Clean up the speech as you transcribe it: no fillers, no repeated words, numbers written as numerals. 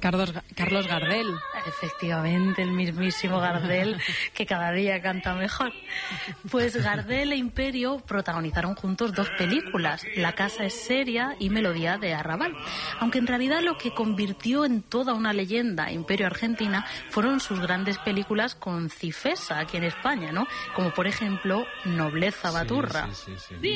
Carlos Gardel. Efectivamente, el mismísimo Gardel, que cada día canta mejor. Pues Gardel e Imperio protagonizaron juntos 2 películas, La casa es seria y Melodía de Arrabal. Aunque en realidad lo que convirtió en toda una leyenda a Imperio Argentina fueron sus grandes películas con Cifesa aquí en España, ¿no? Como por ejemplo Nobleza Baturra. Sí.